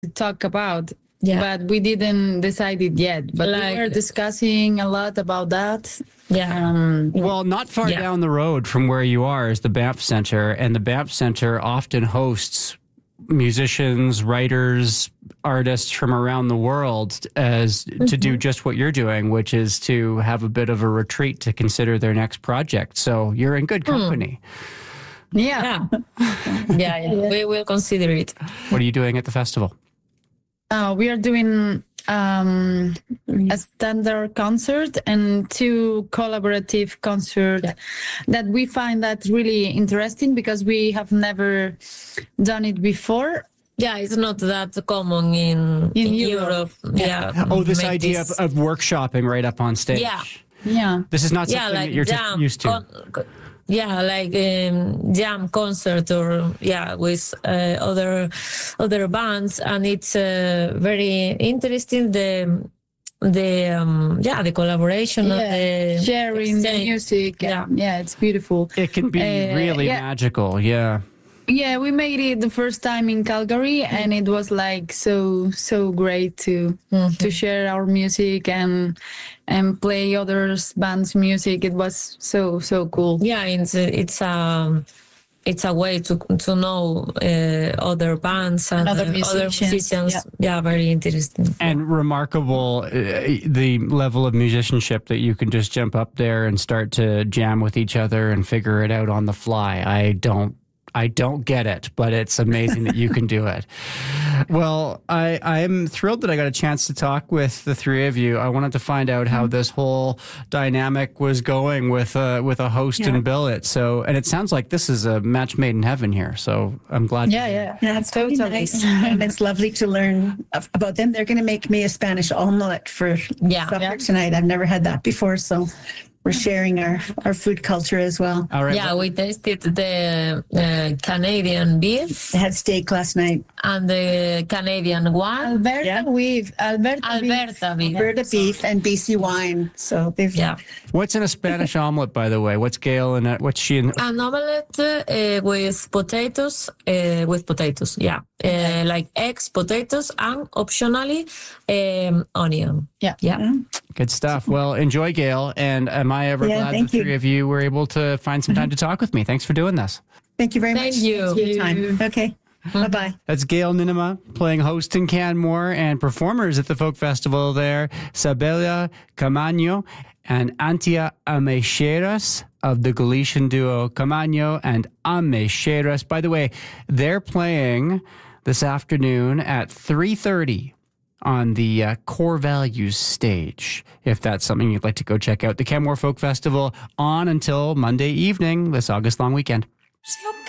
talk about. Yeah. But we didn't decide it yet. But we are discussing a lot about that. Yeah. Well, not far down the road from where you are is the Banff Center, and the Banff Center often hosts musicians, writers, artists from around the world to do just what you're doing, which is to have a bit of a retreat to consider their next project. So you're in good company. Yeah. We will consider it. What are you doing at the festival? We are doing a standard concert and 2 collaborative concerts that we find that really interesting because we have never done it before. Yeah, it's not that common in Europe. Yeah. Oh, this idea of workshopping right up on stage. Yeah. This is not something that you're used to. Like jam concert or with other bands, and it's very interesting. The collaboration, the sharing the music. Yeah, it's beautiful. It can be really magical. Yeah. Yeah, we made it the first time in Calgary, and it was like so great to share our music and play others bands' music. It was so cool. Yeah, it's a way to know other bands and other musicians. Yeah, very interesting. And remarkable, the level of musicianship that you can just jump up there and start to jam with each other and figure it out on the fly. I don't get it, but it's amazing that you can do it. Well, I'm thrilled that I got a chance to talk with the 3 of you. I wanted to find out how this whole dynamic was going with a host and billet. So, and it sounds like this is a match made in heaven here. So I'm glad. Yeah, it's totally nice. And it's lovely to learn about them. They're going to make me a Spanish omelet for supper tonight. I've never had that before, so we're sharing our food culture as well. All right. Yeah, we tasted the Canadian beef. I had steak last night. And the Canadian one. Alberta beef. Alberta beef and BC wine. So they've... Yeah. What's in a Spanish omelet, by the way? What's Gail in it? What's she in? An omelet with potatoes, like eggs, potatoes, and optionally onion. Yeah. Good stuff. Well, enjoy, Gail. And am I ever glad the 3 of you were able to find some time to talk with me. Thanks for doing this. Thank you very much. Thank you. Thanks for your time. Okay. Bye-bye. That's Gail Ninema playing host in Canmore, and performers at the folk festival there, Sabella Camaño and Antia Ameixeiras of the Galician duo Camaño and Ameixeiras. By the way, they're playing this afternoon at 3:30 on the Core Values stage, if that's something you'd like to go check out. The Canmore Folk Festival on until Monday evening, this August long weekend.